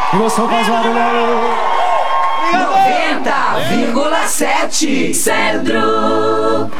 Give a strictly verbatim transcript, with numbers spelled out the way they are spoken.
Gostou, faz barulho aí. noventa vírgula sete Centro.